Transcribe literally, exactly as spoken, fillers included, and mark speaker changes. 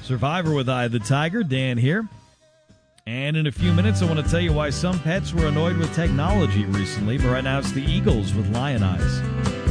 Speaker 1: Survivor with Eye of the Tiger, Dan here. And in a few minutes, I want to tell you why some pets were annoyed with technology recently. But right now, it's the Eagles with Lion Eyes.